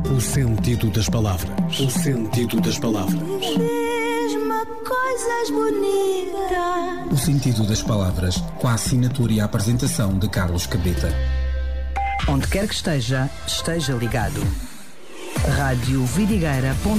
O sentido das palavras. O sentido das palavras. Diz-me coisas bonitas. O sentido das palavras, com a assinatura e a apresentação de Carlos Cabeta. Onde quer que esteja, esteja ligado. Radiovidigueira.com